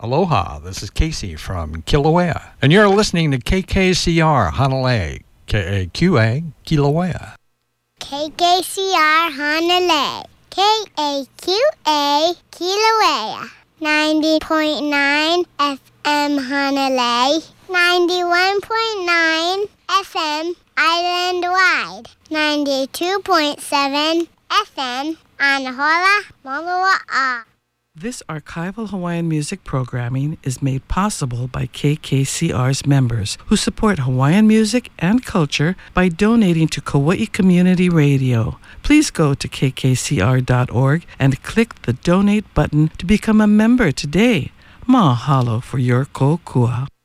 Aloha, this is Casey from Kilauea, and you're listening to KKCR Hanalei, KAQA, Kilauea. KKCR Hanalei, KAQA, Kilauea, 90.9 FM Hanalei, 91.9 FM island-wide, 92.7 FM Anahola, Moloa'a. This archival Hawaiian music programming is made possible by KKCR's members who support Hawaiian music and culture by donating to Kauai Community Radio. Please go to kkcr.org and click the donate button to become a member today. Mahalo for your kokua.